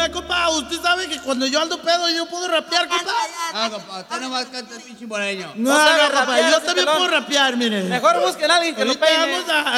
Oiga, compa, usted sabe que cuando yo ando pedo yo puedo rapear, compa. Ah, compa, usted nomás canta el pinche moreño. No, sabe compa, rapear, yo ese también pelón. puedo rapear, mire. Mejor busquen a alguien que lo Ahorita peine. vamos a